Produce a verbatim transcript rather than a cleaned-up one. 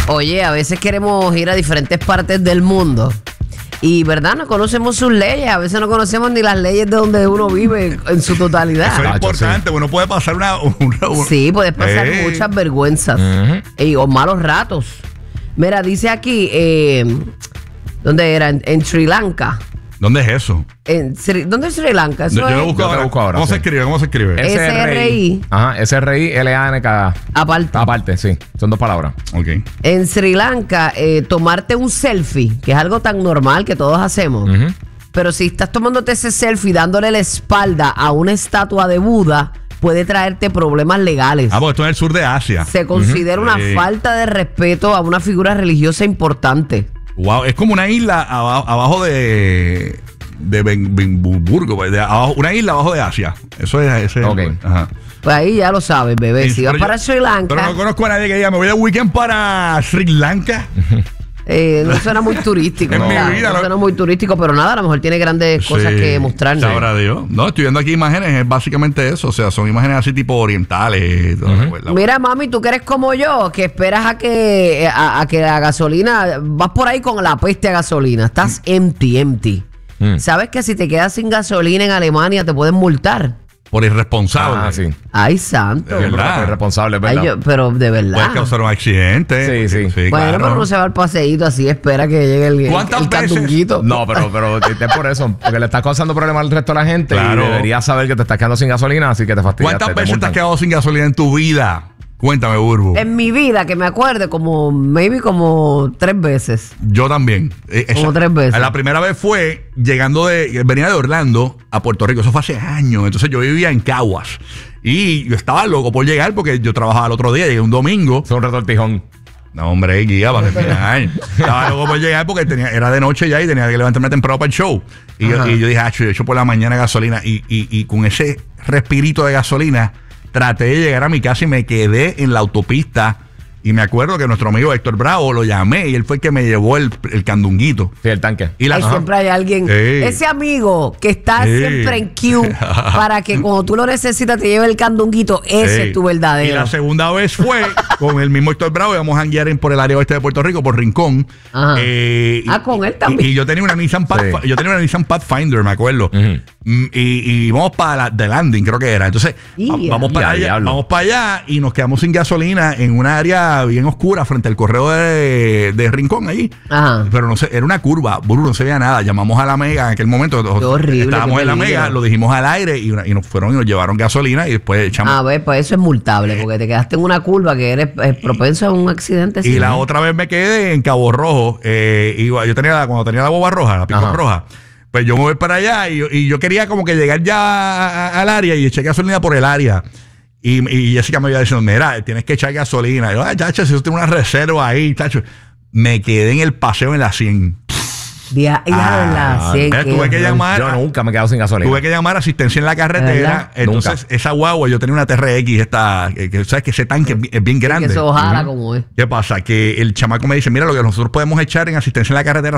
Oye, a veces queremos ir a diferentes partes del mundo y, ¿verdad? No conocemos sus leyes. A veces no conocemos ni las leyes de donde uno vive en su totalidad. Eso es importante. Uno puede pasar una... una, una sí, puedes pasar eh. muchas vergüenzas Uh-huh. y, o malos ratos. Mira, dice aquí, eh, ¿dónde era? En, en Sri Lanka. ¿Dónde es eso? En Sri, ¿Dónde es Sri Lanka? Eso Yo, yo es lo busco Yo te ahora. lo busco ahora, ¿Cómo sí. se escribe? ¿Cómo se escribe? S R I. Ajá, S R I L A N K. aparte. Aparte, sí. Son dos palabras. Ok. En Sri Lanka, eh, tomarte un selfie, que es algo tan normal que todos hacemos. Uh-huh. Pero si estás tomándote ese selfie dándole la espalda a una estatua de Buda, puede traerte problemas legales. Ah, porque esto es el sur de Asia. Se considera una Sí. falta de respeto a una figura religiosa importante. Wow, es como una isla abajo, abajo de... de Ben- Benburgo, de abajo, una isla abajo de Asia. Eso es... Ese es Ok. Ajá. Pues ahí ya lo sabes, bebé. Sí, Si vas pero para yo- Sri Lanka, Pero no conozco a nadie que diga, me voy de weekend para Sri Lanka. eh, no suena muy turístico. En mi ¿verdad? vida, no lo- suena muy turístico, pero nada, a lo mejor tiene grandes cosas Sí, que mostrarnos. sabrá Dios. No, estoy viendo aquí imágenes, es básicamente eso. O sea, son imágenes así tipo orientales. toda la vuelta. Mira, mami, tú que eres como yo, que esperas a que a, a que la gasolina, vas por ahí con la peste a gasolina, estás empty, empty. Mm. ¿Sabes que si te quedas sin gasolina en Alemania te pueden multar? Por irresponsable. Ah, sí. Ay, santo. De verdad. Soy responsable, es Ay, verdad. yo- pero de verdad. Puede causar un accidente. Sí, sí. Bueno, claro. pero no se va al paseíto así, espera que llegue el, el, ¿Cuántas el veces? candunguito. No, pero, pero es por eso, porque le estás causando problemas al resto de la gente Claro. y deberías saber que te estás quedando sin gasolina, así que te fastidiaste. ¿Cuántas te veces te multan. has quedado sin gasolina en tu vida? Cuéntame, Burbu. En mi vida, que me acuerde, como, maybe como tres veces. Yo también. Eh, Como tres veces. La primera vez fue llegando de... Venía de Orlando a Puerto Rico. Eso fue hace años. Entonces yo vivía en Caguas. Y yo estaba loco por llegar porque yo trabajaba el otro día. Llegué un domingo. Es un retortijón. No, hombre, guía para terminar. Estaba loco por llegar porque tenía, era de noche ya y tenía que levantarme temprano para el show. Y, yo, y yo dije, ah, yo echo por la mañana gasolina. Y, y, y con ese respirito de gasolina, traté de llegar a mi casa y me quedé en la autopista. Y me acuerdo que nuestro amigo Héctor Bravo lo llamé y él fue el que me llevó el, el candunguito. Sí, el tanque. Y la, Ay, siempre hay alguien, Sí. ese amigo que está Sí. siempre en queue para que cuando tú lo necesitas te lleve el candunguito, ese Sí. es tu Y verdadero. la segunda vez fue con el mismo Héctor Bravo. Íbamos a guiar por el área oeste de Puerto Rico, por Rincón. Ajá. Eh, y- Ah, con él también. Y, y yo tenía una Nissan Pathfinder, Sí. yo tenía una Nissan Pathfinder, me acuerdo. Ujú. Mm, y, y vamos para la, The Landing, creo que era. Entonces, Ya. va- vamos para Ya, allá, diablo. vamos para allá y nos quedamos sin gasolina en una área bien oscura frente al correo de, de Rincón allí. Ajá. Pero no sé, era una curva, Buru, no se veía nada. Llamamos a la Mega en aquel momento. Qué horrible, Estábamos qué en la peligro. Mega, lo dijimos al aire y, una- y nos fueron y nos llevaron gasolina y después echamos. A ver, pues eso es multable, porque te quedaste en una curva que eres eh, propenso a un accidente. Y sí. la otra vez me quedé en Cabo Rojo. Eh, iba- yo tenía la- cuando tenía la boba roja, la pico Ajá. roja. Pues yo me voy para allá y, yo- y yo quería como que llegar ya a- a- al área y eché gasolina por el área. Y, y Jessica me había dicho, mira, tienes que echar gasolina. Y yo, ay, chacho, si yo tengo una reserva ahí, chacho. Me quedé en el paseo en la cien. Dia- ya, Ah, ¿verdad? Sí, eh, qué tuve que horror. llamar. Yo nunca me he quedado sin gasolina. Tuve que llamar a asistencia en la carretera. ¿Verdad? Entonces, Nunca. esa guagua, yo tenía una T R X, esta, que, que sabes que ese tanque es bi- es bien grande. Que se ojara como es. ¿Qué pasa? Que el chamaco me dice, mira, lo que nosotros podemos echar en asistencia en la carretera